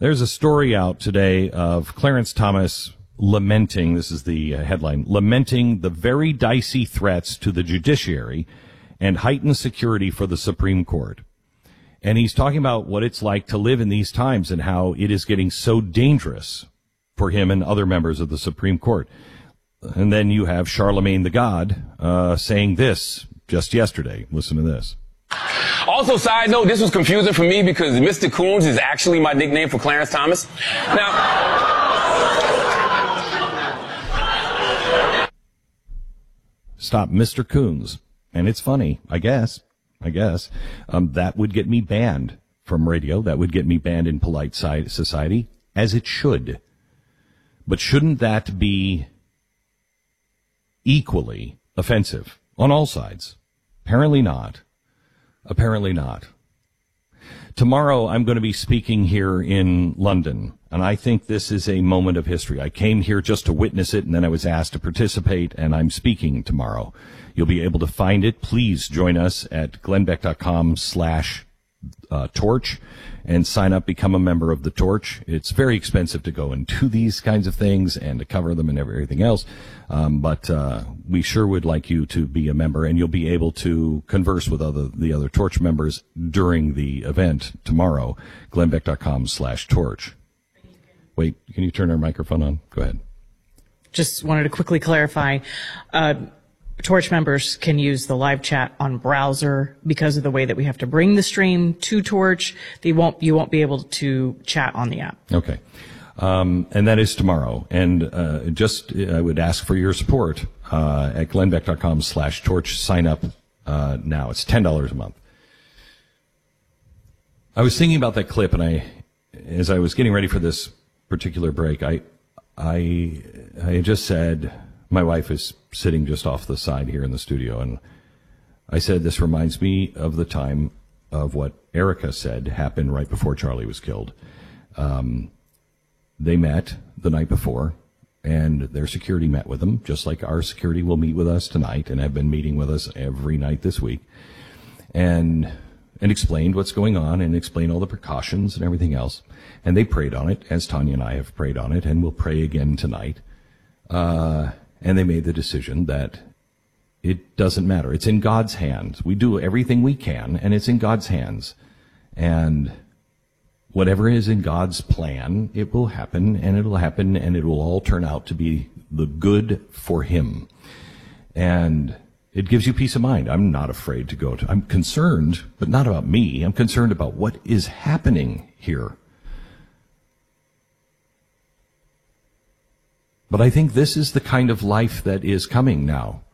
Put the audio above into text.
There's a story out today of Clarence Thomas lamenting, this is the headline, lamenting the very dicey threats to the judiciary and heightened security for the Supreme Court. And he's talking about what it's like to live in these times and how it is getting so dangerous for him and other members of the Supreme Court. And then you have Charlemagne the God saying this just yesterday. Listen to this. Also, side note, this was confusing for me because Mr. Coons is actually my nickname for Clarence Thomas. Now, stop, Mr. Coons. And it's funny, I guess. That would get me banned from radio. That would get me banned in polite society, as it should. But shouldn't that be equally offensive on all sides? Apparently not. Tomorrow I'm going to be speaking here in London, and I think this is a moment of history. I came here just to witness it, and then I was asked to participate, and I'm speaking tomorrow. You'll be able to find it. Please join us at glennbeck.com/torch and sign up, become a member of the Torch. It's very expensive to go and do these kinds of things and to cover them and everything else. But we sure would like you to be a member, and you'll be able to converse with the other Torch members during the event tomorrow. glennbeck.com/torch. Wait, can you turn our microphone on? Go ahead. Just wanted to quickly clarify. Torch members can use the live chat on browser because of the way that we have to bring the stream to Torch. You won't be able to chat on the app. Okay. And that is tomorrow. And I would ask for your support at glennbeck.com/torch. Sign up now. It's $10 a month. I was thinking about that clip, and as I was getting ready for this particular break, I just said, my wife is sitting just off the side here in the studio, and I said, this reminds me of the time of what Erica said happened right before Charlie was killed. They met the night before, and their security met with them, just like our security will meet with us tonight and have been meeting with us every night this week, and explained what's going on and explained all the precautions and everything else. And they prayed on it, as Tanya and I have prayed on it, and we'll pray again tonight. And they made the decision that it doesn't matter. It's in God's hands. We do everything we can, and it's in God's hands. And whatever is in God's plan, it will happen, and it will all turn out to be the good for Him. And it gives you peace of mind. I'm not afraid to go to. I'm concerned, but not about me. I'm concerned about what is happening here. But I think this is the kind of life that is coming now.